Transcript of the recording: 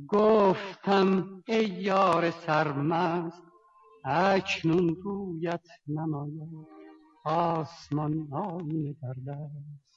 گفتم ای یار سرمست اکنون رویت نماید آسمان آینه در دست.